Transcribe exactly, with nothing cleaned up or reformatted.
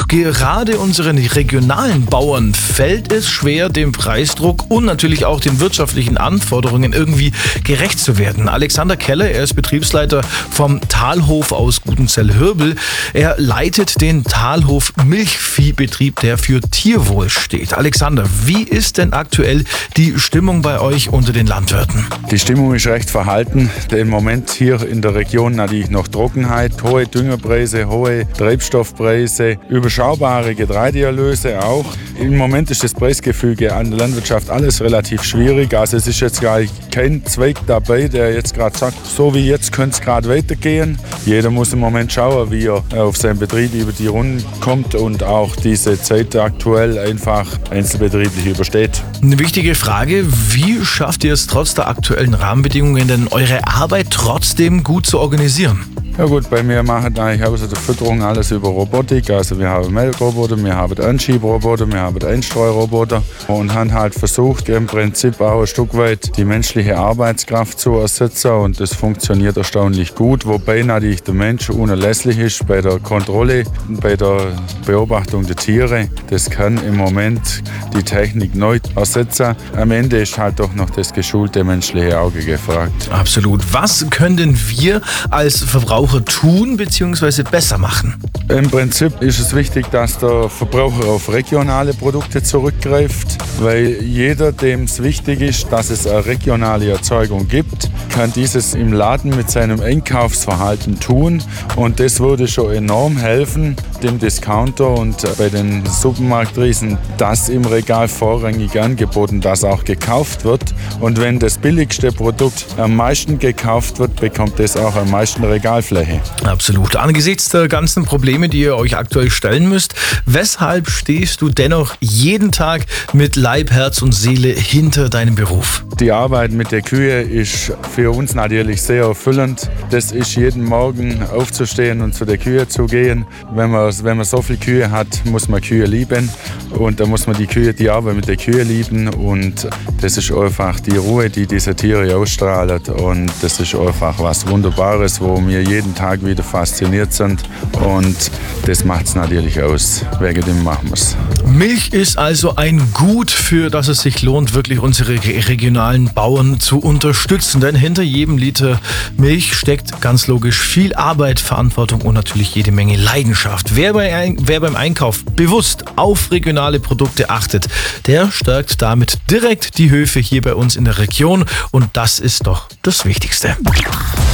Gerade unseren regionalen Bauern fällt es schwer, dem Preisdruck und natürlich auch den wirtschaftlichen Anforderungen irgendwie gerecht zu werden. Alexander Keller, er ist Betriebsleiter vom Talhof aus Gudenzell-Hürbel. Er leitet den Talhof Milchviehbetrieb, der für Tierwohl steht. Alexander, wie ist denn aktuell die Stimmung bei euch unter den Landwirten? Die Stimmung ist recht verhalten. Im Moment hier in der Region natürlich noch Trockenheit, hohe Düngerpreise, hohe Treibstoffpreise, überschaubare Getreideerlöse auch. Im Moment ist das Preisgefüge an der Landwirtschaft alles relativ schwierig. Also es ist jetzt gar kein Zweig dabei, der jetzt gerade sagt, so wie jetzt könnte es gerade weitergehen. Jeder muss im Moment schauen, wie er auf seinen Betrieb über die Runden kommt und auch diese Zeit aktuell einfach einzelbetrieblich übersteht. Eine wichtige Frage, wie schafft ihr es trotz der aktuellen Rahmenbedingungen denn, eure Arbeit trotzdem gut zu organisieren? Ja gut, bei mir machen eigentlich außer der Fütterung alles über Robotik. Also wir haben Melkroboter, wir haben Anschieberoboter, wir haben Einstreuroboter und haben halt versucht, im Prinzip auch ein Stück weit die menschliche Arbeitskraft zu ersetzen und das funktioniert erstaunlich gut, wobei natürlich der Mensch unerlässlich ist bei der Kontrolle, bei der Beobachtung der Tiere. Das kann im Moment die Technik neu ersetzen. Am Ende ist halt doch noch das geschulte menschliche Auge gefragt. Absolut. Was können wir als Verbraucher tun bzw. besser machen? Im Prinzip ist es wichtig, dass der Verbraucher auf regionale Produkte zurückgreift, weil jeder, dem es wichtig ist, dass es eine regionale Erzeugung gibt, kann dieses im Laden mit seinem Einkaufsverhalten tun und das würde schon enorm helfen, dem Discounter und bei den Supermarktriesen, dass im Regal vorrangig angeboten, dass auch gekauft wird und wenn das billigste Produkt am meisten gekauft wird, bekommt es auch am meisten Regalfläche. Absolut. Angesichts der ganzen Probleme, die ihr euch aktuell stellen müsst, weshalb stehst du dennoch jeden Tag mit Leib, Herz und Seele hinter deinem Beruf? Die Arbeit mit der Kühe ist für uns natürlich sehr erfüllend. Das ist jeden Morgen aufzustehen und zu der Kühe zu gehen. Wenn man, wenn man so viele Kühe hat, muss man Kühe lieben und da muss man die Kühe, die Arbeit mit der Kühe lieben und das ist einfach die Ruhe, die diese Tiere ausstrahlen und das ist einfach was Wunderbares, wo wir jeden Tag wieder fasziniert sind und das macht es natürlich aus. Wegen dem machen wir es. Milch ist also ein Gut, für das es sich lohnt, wirklich unsere regionalen Bauern zu unterstützen. Denn hinter jedem Liter Milch steckt ganz logisch viel Arbeit, Verantwortung und natürlich jede Menge Leidenschaft. Wer, bei, wer beim Einkauf bewusst auf regionale Produkte achtet, der stärkt damit direkt die Höfe hier bei uns in der Region und das ist doch das Wichtigste.